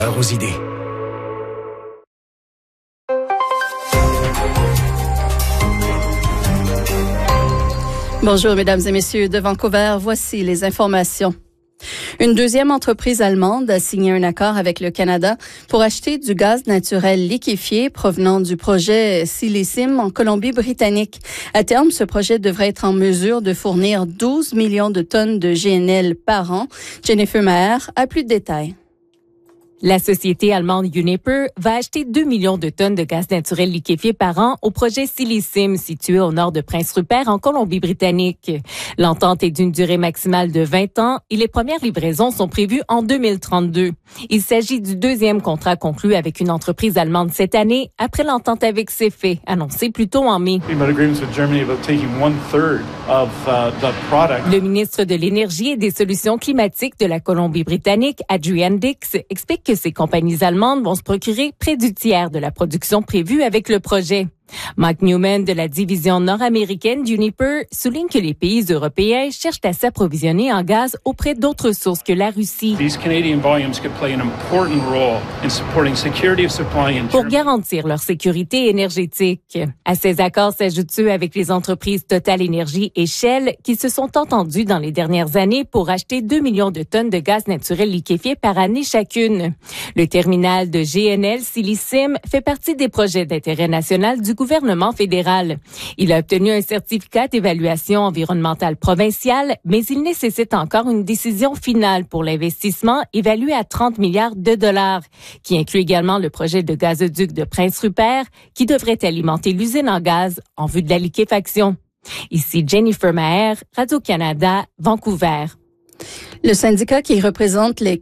Aux idées. Bonjour, mesdames et messieurs. De Vancouver, voici les informations. Une deuxième entreprise allemande a signé un accord avec le Canada pour acheter du gaz naturel liquéfié provenant du projet Silesym en Colombie-Britannique. À terme, ce projet devrait être en mesure de fournir 12 millions de tonnes de GNL par an. Jennifer Maher a plus de détails. La société allemande Uniper va acheter 2 millions de tonnes de gaz naturel liquéfié par an au projet Silesym, situé au nord de Prince Rupert, en Colombie-Britannique. L'entente est d'une durée maximale de 20 ans et les premières livraisons sont prévues en 2032. Il s'agit du deuxième contrat conclu avec une entreprise allemande cette année, après l'entente avec CFE, annoncée plus tôt en mai. Le ministre de l'Énergie et des Solutions climatiques de la Colombie-Britannique, Adrian Dix, explique que ces compagnies allemandes vont se procurer près du tiers de la production prévue avec le projet. Mike Newman de la division nord-américaine d'Uniper souligne que les pays européens cherchent à s'approvisionner en gaz auprès d'autres sources que la Russie. Pour garantir leur sécurité énergétique. À ces accords s'ajoutent ceux avec les entreprises Total Energy et Shell qui se sont entendus dans les dernières années pour acheter 2 millions de tonnes de gaz naturel liquéfié par année chacune. Le terminal de GNL Silesym fait partie des projets d'intérêt national du gouvernement fédéral. Il a obtenu un certificat d'évaluation environnementale provinciale, mais il nécessite encore une décision finale pour l'investissement évalué à 30 milliards de dollars, qui inclut également le projet de gazoduc de Prince Rupert, qui devrait alimenter l'usine en gaz en vue de la liquéfaction. Ici Jennifer Maher, Radio-Canada, Vancouver. Le syndicat qui représente les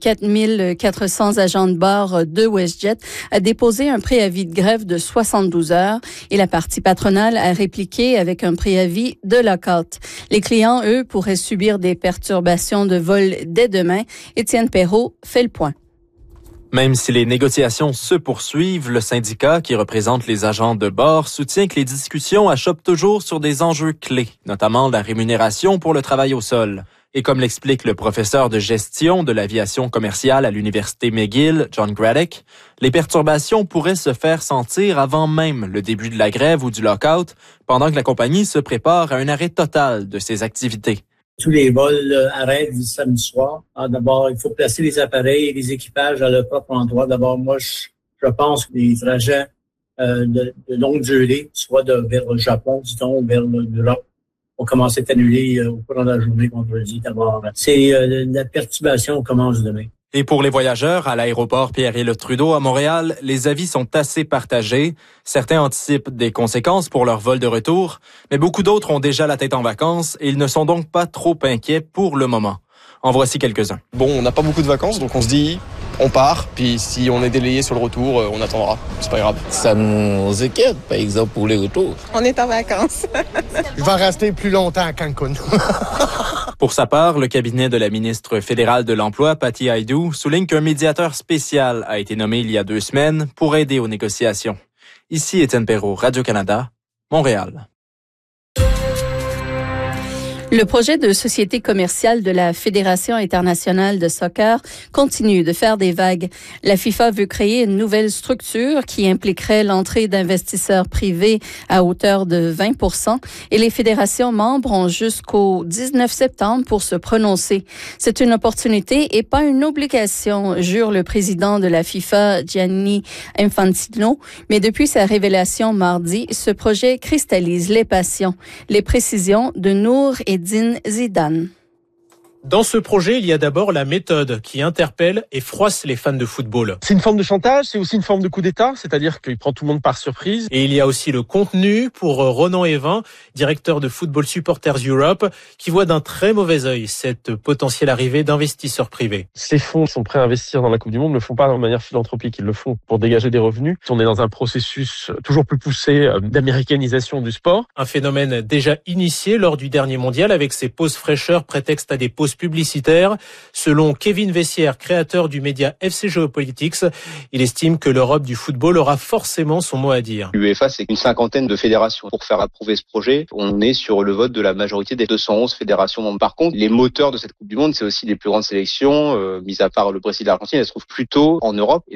4400 agents de bord de WestJet a déposé un préavis de grève de 72 heures et la partie patronale a répliqué avec un préavis de lock-out. Les clients, eux, pourraient subir des perturbations de vol dès demain. Étienne Perrault fait le point. Même si les négociations se poursuivent, le syndicat qui représente les agents de bord soutient que les discussions achoppent toujours sur des enjeux clés, notamment la rémunération pour le travail au sol. Et comme l'explique le professeur de gestion de l'aviation commerciale à l'Université McGill, John Graddick, les perturbations pourraient se faire sentir avant même le début de la grève ou du lock-out, pendant que la compagnie se prépare à un arrêt total de ses activités. Tous les vols arrêtent du samedi soir. D'abord, il faut placer les appareils et les équipages à leur propre endroit. D'abord, moi, je pense que les trajets de longue durée, soit vers le Japon, disons, vers l'Europe, ont commencé à être annulés au cours de la journée vendredi. D'abord, c'est la perturbation commence demain. Et pour les voyageurs, à l'aéroport Pierre-Éliott-Trudeau à Montréal, les avis sont assez partagés. Certains anticipent des conséquences pour leur vol de retour, mais beaucoup d'autres ont déjà la tête en vacances et ils ne sont donc pas trop inquiets pour le moment. En voici quelques-uns. Bon, on n'a pas beaucoup de vacances, donc on se dit, on part, puis si on est délayé sur le retour, on attendra. C'est pas grave. Ça nous inquiète, par exemple, pour les retours. On est en vacances. Je vais rester plus longtemps à Cancun. Pour sa part, le cabinet de la ministre fédérale de l'Emploi, Patty Hajdu, souligne qu'un médiateur spécial a été nommé il y a 2 semaines pour aider aux négociations. Ici Étienne Perrault, Radio-Canada, Montréal. Le projet de société commerciale de la Fédération internationale de soccer continue de faire des vagues. La FIFA veut créer une nouvelle structure qui impliquerait l'entrée d'investisseurs privés à hauteur de 20% et les fédérations membres ont jusqu'au 19 septembre pour se prononcer. C'est une opportunité et pas une obligation, jure le président de la FIFA, Gianni Infantino. Mais depuis sa révélation mardi, ce projet cristallise les passions. Les précisions de Nour et Zidane. Dans ce projet, il y a d'abord la méthode qui interpelle et froisse les fans de football. C'est une forme de chantage, c'est aussi une forme de coup d'État, c'est-à-dire qu'il prend tout le monde par surprise. Et il y a aussi le contenu pour Ronan Evin, directeur de Football Supporters Europe, qui voit d'un très mauvais œil cette potentielle arrivée d'investisseurs privés. Ces fonds sont prêts à investir dans la Coupe du Monde, ne le font pas de manière philanthropique, ils le font pour dégager des revenus. On est dans un processus toujours plus poussé d'américanisation du sport. Un phénomène déjà initié lors du dernier mondial avec ses pauses fraîcheurs prétexte à des pauses publicitaire. Selon Kevin Vessière, créateur du média FC Geopolitics, il estime que l'Europe du football aura forcément son mot à dire. L'UEFA, c'est une 50aine de fédérations. Pour faire approuver ce projet, on est sur le vote de la majorité des 211 fédérations membres. Par contre, les moteurs de cette Coupe du Monde, c'est aussi les plus grandes sélections, mis à part le Brésil et l'Argentine, elles se trouvent plutôt en Europe. Et